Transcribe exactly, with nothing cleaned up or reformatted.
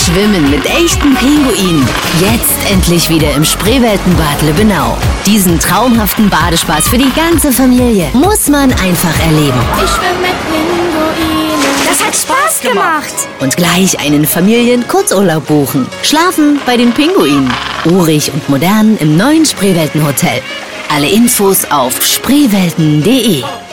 Schwimmen mit echten Pinguinen. Jetzt endlich wieder im Spreeweltenbad Lübbenau. Diesen traumhaften Badespaß für die ganze Familie muss man einfach erleben. Ich schwimme mit Pinguinen. Das hat Spaß gemacht. Und gleich einen Familien-Kurzurlaub buchen. Schlafen bei den Pinguinen. Urig und modern im neuen Spreeweltenhotel. Alle Infos auf spreewelten punkt de.